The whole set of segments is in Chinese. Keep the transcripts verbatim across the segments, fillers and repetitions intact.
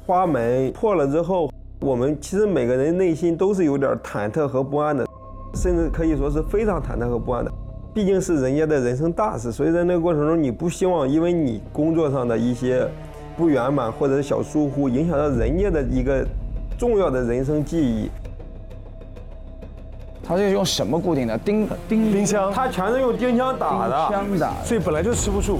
花门破了之后，我们其实每个人内心都是有点忐忑和不安的，甚至可以说是非常忐忑和不安的。毕竟是人家的人生大事，所以在那个过程中，你不希望因为你工作上的一些不圆满或者是小疏忽，影响到人家的一个重要的人生记忆。 他是用什么固定的？钉钉钉枪， 他全是用钉枪打的， 枪打的， 所以本来就吃不住。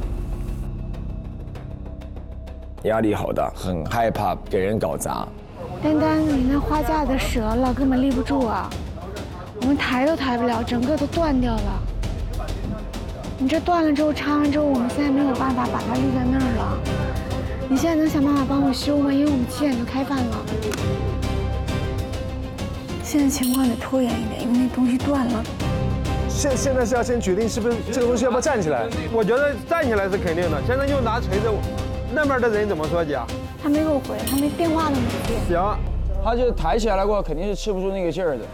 压力好大，很害怕给人搞砸。 丹丹，你那花架子折了，根本立不住啊！我们抬都抬不了，整个都断掉了。你这断了之后，插完之后，我们现在没有办法把它立在那儿了。你现在能想办法帮我修吗？因为我们七点就开饭了。现在情况得拖延一点，因为那东西断了。 现现在是要先决定是不是这个东西要不要站起来？ 我觉得站起来是肯定的。现在就拿锤子，那边的人怎么说姐？ 他没给我回，他没电话都没接。 行， 他就抬起来了过后，肯定是吃不出那个劲儿的。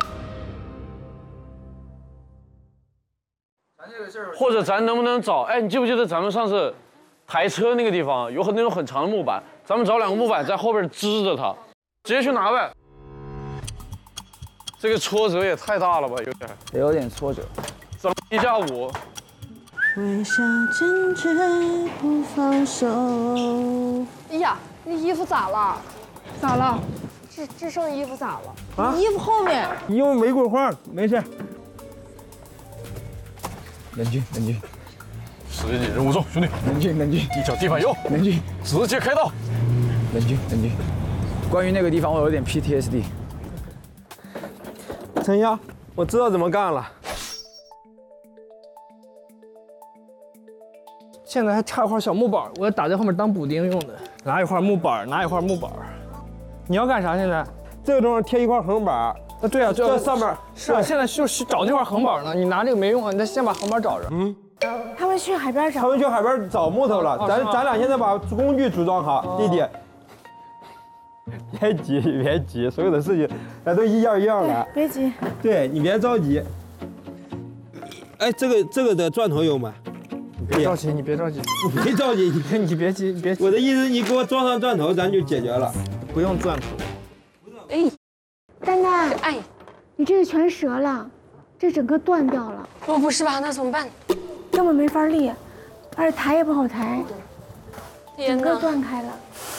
或者咱能不能找？哎，你记不记得咱们上次抬车那个地方有很那种很长的木板，咱们找两个木板在后边支着它，直接去拿呗。这个挫折也太大了吧，有点。 有点挫折。 整一下午。 微笑坚决不放手。 哎呀，那衣服咋了？ 咋了？ 这这身衣服咋了？ 啊， 衣服后面。 因为玫瑰花，没事。 冷静，冷静。 时紧任务重，兄弟。 冷静，冷静。 一脚地板油。 冷静。 直接开道。 冷静，冷静。关于那个地方，我有点 P T S D。 陈霞，我知道怎么干了。 现在还差一块小木板，我要打在后面当补丁用的。拿一块木板，拿一块木板。你要干啥？现在这个地方贴一块横板。 啊，对啊， 这上面是啊，现在就是找那块横板呢。你拿这个没用啊，你得先把横板找着。嗯。 他们去海边找。 他们去海边找木头了，咱咱俩现在把工具组装好，弟弟。别急，别急，所有的事情咱都一样一样来。 别急。 对你别着急。哎，这个这个的钻头有吗？ 别着急，你别着急， 我没着急， 你你别急，你别急。 我的意思，你给我装上钻头，咱就解决了， 不用钻头。 哎， 丹丹， 哎， 你这个全折了，这整个断掉了。 哦，不是吧？那怎么办？ 根本没法立，而且抬也不好抬，整天哪！ 个断开了。